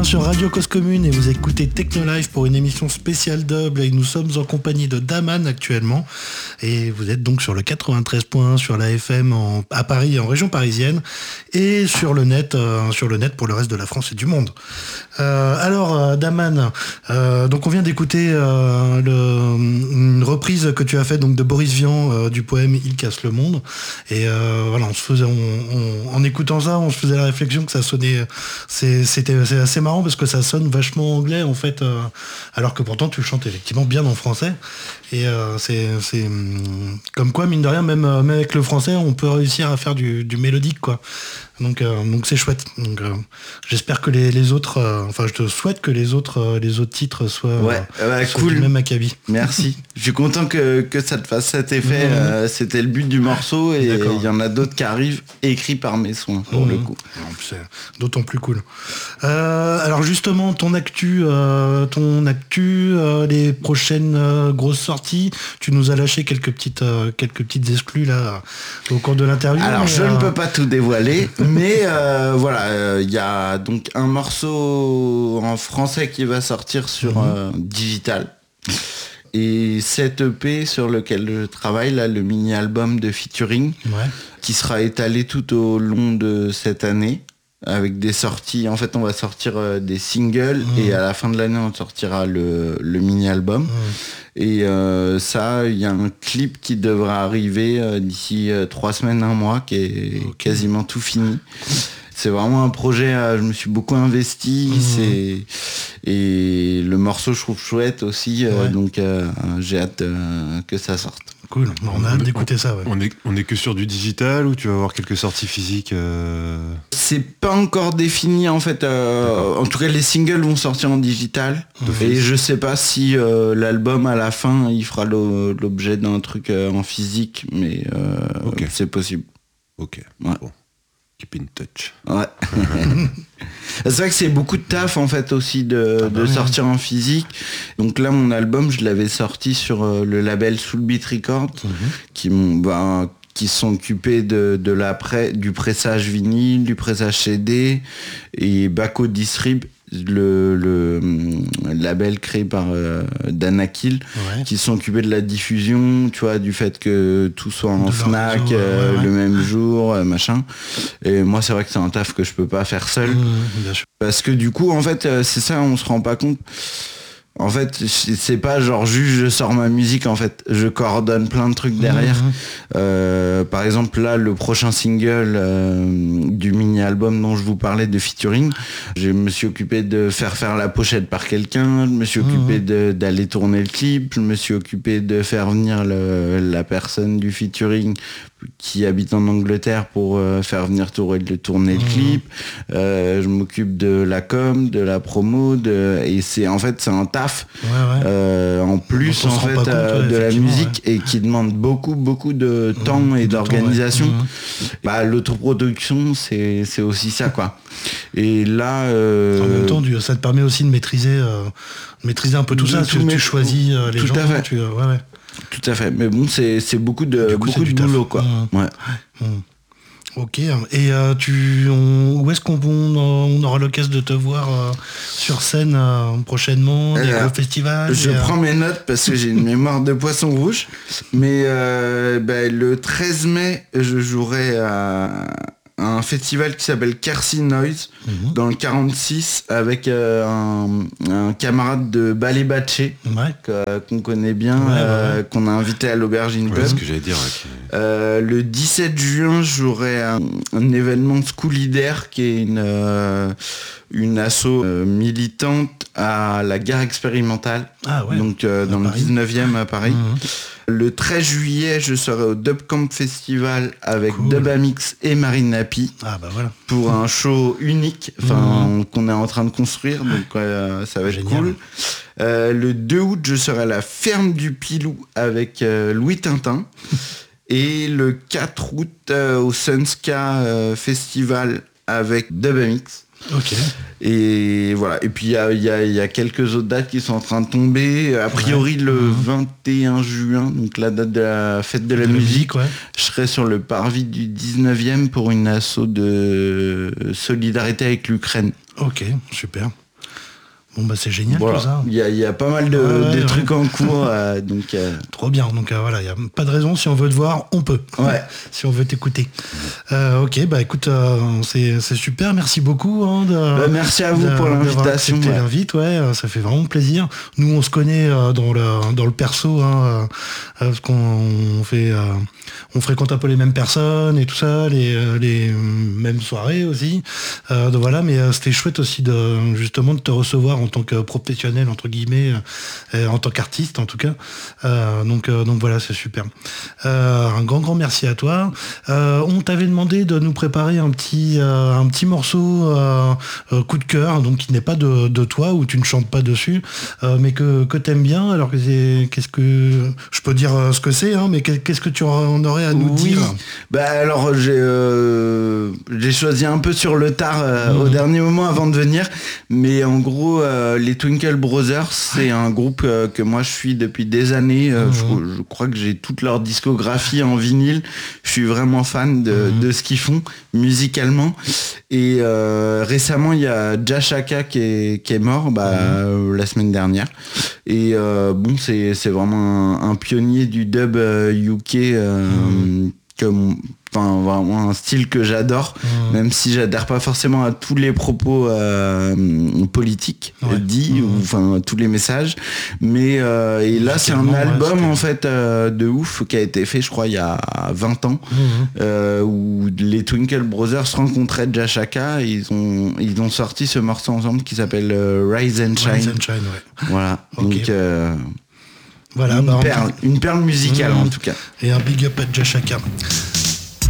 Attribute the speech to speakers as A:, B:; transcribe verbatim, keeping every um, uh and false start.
A: bien sur Radio Cause Commune et vous écoutez Techno Live pour une émission spéciale dub et nous sommes en compagnie de Daman actuellement et vous êtes donc sur le quatre-vingt-treize point un sur la F M en, à Paris, en région parisienne et sur le net, euh, sur le net pour le reste de la France et du monde. Euh, alors euh, Daman, euh, donc on vient d'écouter euh, le, une reprise que tu as faite donc de Boris Vian euh, du poème Il casse le monde et euh, voilà, on se faisait, on, on, en écoutant ça, on se faisait la réflexion que ça sonnait, c'est, c'était c'est assez marrant parce que ça sonne vachement anglais en fait, euh, alors que pourtant tu chantes effectivement bien en français et euh, c'est, c'est comme quoi mine de rien même, même avec le français on peut réussir à faire du, du mélodique quoi. Donc, euh, donc c'est chouette. Donc, euh, j'espère que les, les autres, euh, enfin je te souhaite que les autres, euh, les autres titres soient,
B: ouais,
A: euh,
B: bah,
A: soient
B: cool.
A: du même acabit.
B: Merci. Je suis content que, que ça te fasse cet effet. Mmh. Euh, c'était le but du morceau et il y en a d'autres qui arrivent écrits par mes soins pour mmh. le coup.
A: C'est d'autant plus cool. Euh, alors justement, ton actu, euh, ton actu, euh, les prochaines euh, grosses sorties. Tu nous as lâché quelques petites, euh, quelques petites exclus là au cours de l'interview.
B: Alors
A: mais,
B: je
A: euh...
B: ne peux pas tout dévoiler. Mais euh, voilà, il euh, y a donc un morceau en français qui va sortir sur mmh. euh, digital. Et cet E P sur lequel je travaille, là, le mini-album de featuring, ouais. qui sera étalé tout au long de cette année, avec des sorties. En fait, on va sortir euh, des singles, mmh. et à la fin de l'année, on sortira le, le mini-album. Mmh. Et euh, ça, il y a un clip qui devra arriver euh, d'ici euh, trois semaines, un mois, qui est okay. quasiment tout fini. C'est vraiment un projet, euh, je me suis beaucoup investi, mmh. c'est... et le morceau je trouve chouette aussi, euh, ouais. donc euh, j'ai hâte euh, que ça sorte.
A: Cool, on a hâte d'écouter ça. Ouais.
C: On est, on est que sur du digital ou tu vas avoir quelques sorties physiques euh...
B: C'est pas encore défini en fait, euh, en tout cas les singles vont sortir en digital, mmh. et je sais pas si euh, l'album à la fin il fera l'objet d'un truc euh, en physique, mais euh, okay. c'est possible.
C: Ok,
B: ouais.
C: Bon. Keep in touch.
B: Ouais. C'est vrai que c'est beaucoup de taf en fait aussi de, ah bah de ouais. sortir en physique. Donc là mon album je l'avais sorti sur euh, le label Soul Beat Records, mmh. qui m'ont bah, qui sont occupés de, de la pré, du pressage vinyle, du pressage C D et Baco Distrib, le, le, le label créé par euh, Danakil, ouais. qui sont occupés de la diffusion, tu vois, du fait que tout soit en de Fnac réseau, euh, ouais, ouais. le même jour, euh, machin. Et moi, c'est vrai que c'est un taf que je peux pas faire seul. Mmh, bien sûr. Parce que du coup, en fait, c'est ça, on se rend pas compte. En fait, c'est pas genre juste je sors ma musique, en fait, je coordonne plein de trucs derrière. Mmh. Euh, par exemple, là, le prochain single euh, du mini-album dont je vous parlais de featuring, je me suis occupé de faire faire la pochette par quelqu'un, je me suis occupé mmh. d'aller tourner le clip, je me suis occupé de faire venir le, la personne du featuring qui habite en Angleterre pour euh, faire venir tourner, tourner mmh. le clip. Euh, je m'occupe de la com, de la promo, de, et c'est en fait c'est un taf ouais, ouais. Euh, en plus en fait compte, euh, ouais, de la musique ouais. et qui demande beaucoup beaucoup de temps mmh, et d'organisation. Ouais. Mmh. Bah, l'autoproduction c'est c'est aussi ça quoi. Et là euh...
A: en même temps ça te permet aussi de maîtriser euh, maîtriser un peu tout ça. Tu, tu choisis euh, les
B: tout
A: gens.
B: À fait.
A: Tu, euh, ouais, ouais.
B: Tout à fait, mais bon, c'est, c'est beaucoup de, coup, beaucoup de boulot, quoi. Mmh. Ouais.
A: Mmh. Ok, et euh, tu, on, où est-ce qu'on on, on aura l'occasion de te voir euh, sur scène euh, prochainement, des gros festivals?
B: Je
A: et,
B: prends euh... mes notes parce que j'ai une mémoire de poisson rouge, mais euh, bah, le treize mai, je jouerai à un festival qui s'appelle Kersi Noise, mmh. dans le quarante-six, avec euh, un, un camarade de Ballet Batché, ouais. que, qu'on connaît bien, ouais, euh, ouais. qu'on a invité à l'Aubergine Pub.
C: Ouais, ce que j'allais dire. Okay.
B: Euh, le dix-sept juin, j'aurai un, un événement School Leader, qui est une, euh, une asso euh, militante à la gare expérimentale,
A: ah, ouais.
B: donc euh, dans
A: Paris.
B: Le dix-neuvième à Paris. Mmh. Le treize juillet, je serai au Dub Camp Festival avec cool. Dubamix et Marine Happy,
A: ah, bah voilà.
B: pour un show unique mmh. qu'on est en train de construire, donc euh, ça va être Génial. Cool. Euh, le deux août, je serai à la ferme du Pilou avec euh, Louis Tintin. Et le quatre août, euh, au Sunska euh, Festival avec Dubamix.
A: Ok.
B: Et voilà. Et puis il y a, y, a, y a quelques autres dates qui sont en train de tomber. A priori ouais. le mmh. vingt et un juin, donc la date de la fête de la de musique, musique ouais. je serai sur le parvis du dix-neuvième pour une asso de solidarité avec l'Ukraine.
A: Ok, super. Bon bah c'est génial
B: voilà.
A: tout ça.
B: Il y a, il y a pas mal de,
A: ouais, ouais,
B: de
A: ouais.
B: trucs en cours, euh, donc. Euh...
A: Trop bien. Donc euh, voilà, il y a pas de raison. Si on veut te voir, on peut.
B: Ouais.
A: Si on veut t'écouter. Euh, ok, bah écoute, euh, c'est, c'est super. Merci beaucoup. Hein, de,
B: bah, merci à vous
A: de,
B: pour l'invitation.
A: Ouais. l'invite, ouais, ça fait vraiment plaisir. Nous, on se connaît euh, dans le dans le perso, hein, euh, parce qu'on on fait, euh, on fréquente un peu les mêmes personnes et tout ça, les les mêmes soirées aussi. Euh, donc voilà, mais euh, c'était chouette aussi de justement de te recevoir en tant que professionnel entre guillemets, euh, en tant qu'artiste en tout cas. Euh, donc euh, donc voilà, c'est super. Euh, un grand grand merci à toi. Euh, on t'avait demandé de nous préparer un petit euh, un petit morceau euh, euh, coup de cœur, donc qui n'est pas de, de toi, où tu ne chantes pas dessus, euh, mais que que t'aimes bien. Alors que c'est, qu'est-ce que je peux dire ce que c'est, hein, mais qu'est-ce que tu en aurais à nous
B: oui.
A: dire?
B: Bah alors j'ai euh, j'ai choisi un peu sur le tard euh, mmh. au dernier moment avant de venir, mais en gros euh, les Twinkle Brothers, c'est un groupe euh, que moi je suis depuis des années. Euh, mmh. je, je crois que j'ai toute leur discographie en vinyle. Je suis vraiment fan de, mmh. de ce qu'ils font musicalement. Et euh, récemment il y a Jashaka qui est, qui est mort bah, mmh. euh, la semaine dernière. Et euh, bon c'est, c'est vraiment un, un pionnier du dub euh, U K. Euh, mmh. Comme, enfin vraiment un style que j'adore, mmh. même si j'adhère pas forcément à tous les propos euh, politiques ouais. dits mmh. ou enfin tous les messages, mais euh, et là c'est un album ouais, en fait euh, de ouf qui a été fait je crois il y a vingt ans mmh. euh, où les Twinkle Brothers rencontraient Jashaka et ils ont ils ont sorti ce morceau ensemble qui s'appelle euh, Rise and Shine.
A: Rise and Shine ouais.
B: Voilà
A: okay.
B: donc euh,
A: Voilà,
B: une,
A: bah,
B: perle, une perle musicale mmh. en tout cas.
A: Et un big up à Jashaka.